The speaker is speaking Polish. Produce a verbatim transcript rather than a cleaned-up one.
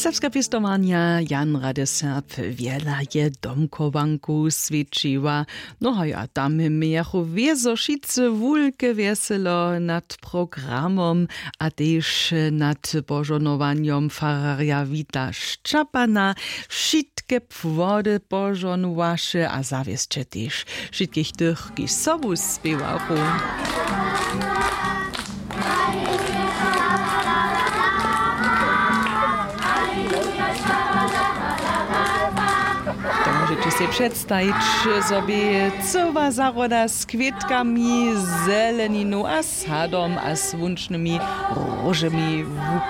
Serbska pistomania Jan Radeserb wiela je domkowanku swieciła. No a ja tam miachu wiezo šice wulke weselo nad programom, a też nad pożonowaniem fararia Wita Szczapana. Wszystkie pwody pożonowasze, a zawieszcze też wszystkich tych, ki sobu spiewachu. Możecie sobie przedstawić sobie cała zaroda z kwiatkami, zeleniną, a sadom, a słonecznymi różami w